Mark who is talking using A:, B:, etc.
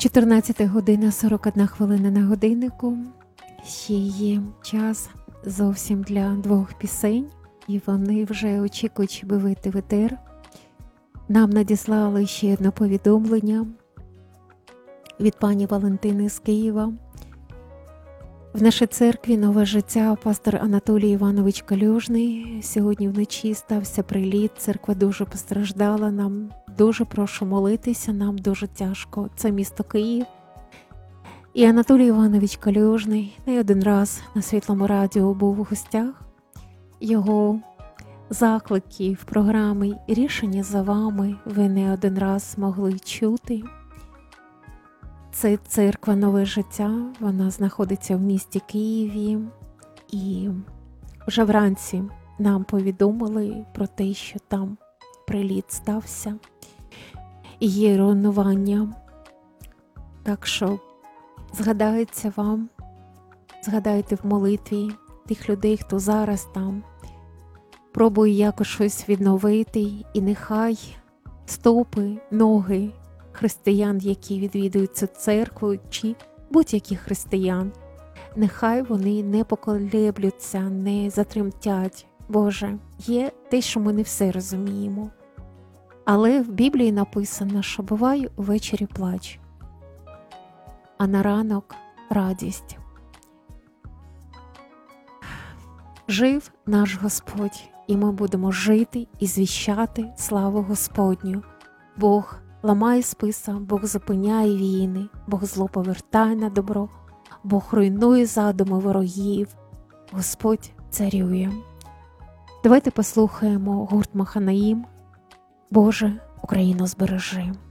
A: 14 година 41 хвилина на годиннику. Ще є час зовсім для 2 пісень, і вони вже очікують, щоб вийти в етер. Нам надіслали ще одне повідомлення від пані Валентини з Києва. В нашій церкві «Нове життя» пастор Анатолій Іванович Калюжний. Сьогодні вночі стався приліт, церква дуже постраждала, нам дуже прошу молитися, нам дуже тяжко. Це місто Київ. І Анатолій Іванович Калюжний не один раз на Світлому радіо був у гостях. Його заклики в програмі «Рішення за вами» ви не один раз могли чути. Це церква «Нове життя», вона знаходиться в місті Києві. І вже вранці нам повідомили про те, що там приліт стався. І є руйнування. Так що згадається вам, згадайте в молитві тих людей, хто зараз там пробує якось щось відновити, і нехай стопи, ноги християн, які відвідують цю церкву, чи будь-яких християн, нехай вони не поколеблються, не затремтять. Боже, є те, що ми не все розуміємо. Але в Біблії написано, що буває увечері плач, а на ранок радість. Жив наш Господь, і ми будемо жити і звіщати славу Господню. Бог ламає списа, Бог зупиняє війни, Бог зло повертає на добро, Бог руйнує задуми ворогів, Господь царює. Давайте послухаємо гурт Маханаїм «Боже, Україну збережи».